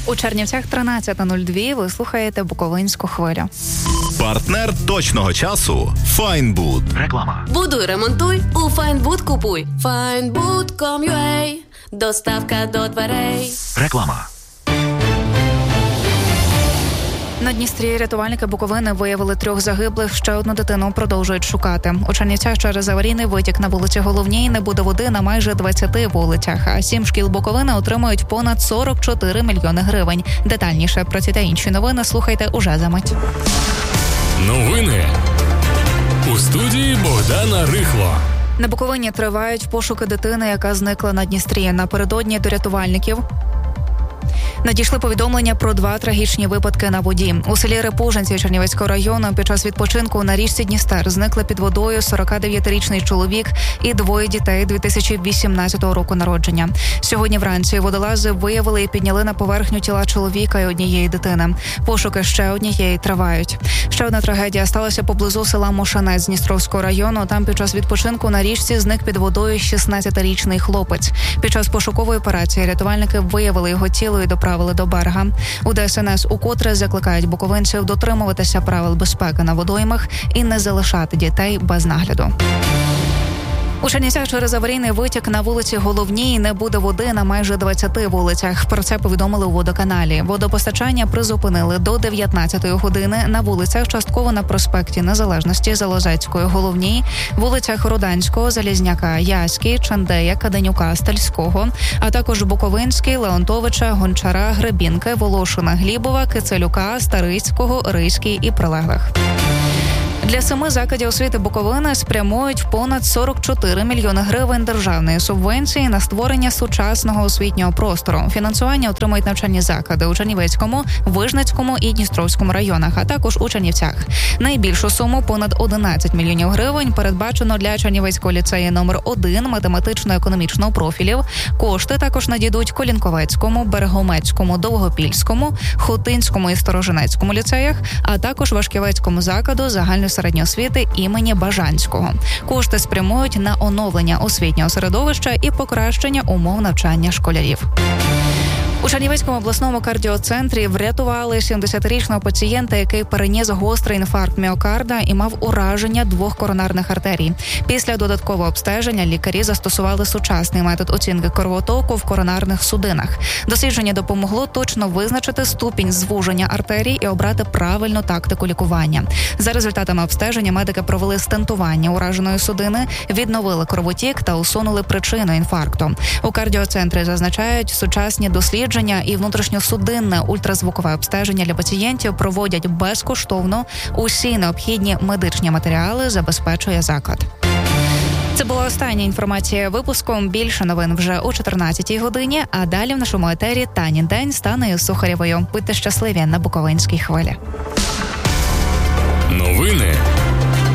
У Чернівцях 13:02. Ви слухаєте Буковинську хвилю. Партнер точного часу – Файнбуд. Реклама. Будуй, ремонтуй, у Файнбуд купуй. Findbood.com.ua. Доставка до дверей. Реклама. На Дністрі рятувальники Буковини виявили 3 загиблих, ще одну дитину продовжують шукати. У Чернівцях через аварійний витік на вулиці Головній не буде води на майже 20 вулицях, а 7 шкіл Буковини отримують понад 44 мільйони гривень. Детальніше про ці та інші новини слухайте уже за мить. Новини у студії Богдана Рихло. На Буковині тривають пошуки дитини, яка зникла на Дністрі. Напередодні до рятувальників надійшли повідомлення про 2 трагічні випадки на воді. У селі Репужинці Чернівецького району під час відпочинку на річці Дністер зникли під водою 49-річний чоловік і 2 дітей 2018 року народження. Сьогодні вранці водолази виявили і підняли на поверхню тіла чоловіка і однієї дитини. Пошуки ще однієї тривають. Ще одна трагедія сталася поблизу села Мошанець Дністровського району. Там під час відпочинку на річці зник під водою 16-річний хлопець. Під час пошукової операції рятувальники виявили його тіло і доправили до берега. У ДСНС укотре закликають буковинців дотримуватися правил безпеки на водоймах і не залишати дітей без нагляду. У Чернівцях через аварійний витік на вулиці Головній не буде води на майже 20 вулицях. Про це повідомили у водоканалі. Водопостачання призупинили до 19-ї години на вулицях частково на проспекті Незалежності, Залозецької, Головній, вулицях Руданського, Залізняка, Яській, Чандея, Каденюка, Стальського, а також Буковинський, Леонтовича, Гончара, Гребінки, Волошина, Глібова, Кицелюка, Старицького, Ризький і прилеглих. Для 7 закладів освіти Буковини спрямують понад 44 мільйони гривень державної субвенції на створення сучасного освітнього простору. Фінансування отримують навчальні заклади у Чернівецькому, Вижницькому і Дністровському районах, а також у Чернівцях. Найбільшу суму, понад 11 мільйонів гривень, передбачено для Чернівецького ліцею номер 1 математично-економічного профілів. Кошти також надійдуть Колінковецькому, Берегомецькому, Довгопільському, Хотинському і Сторожинецькому ліцеях, а також Вашківецькому закладу загальної середньої освіти імені Бажанського. Кошти спрямують на оновлення освітнього середовища і покращення умов навчання школярів. У Чернівецькому обласному кардіоцентрі врятували 70-річного пацієнта, який переніс гострий інфаркт міокарда і мав ураження 2 коронарних артерій. Після додаткового обстеження лікарі застосували сучасний метод оцінки кровотоку в коронарних судинах. Дослідження допомогло точно визначити ступінь звуження артерій і обрати правильну тактику лікування. За результатами обстеження медики провели стентування ураженої судини, відновили кровотік та усунули причину інфаркту. У кардіоцентрі зазначають, сучасні дослідження і внутрішньосудинне ультразвукове обстеження для пацієнтів проводять безкоштовно. Усі необхідні медичні матеріали забезпечує заклад. Це була остання інформація випуску. Більше новин вже о 14-й годині, а далі в нашому етері Танін день з Танею Сухарєвою. Будьте щасливі на Буковинській хвилі. Новини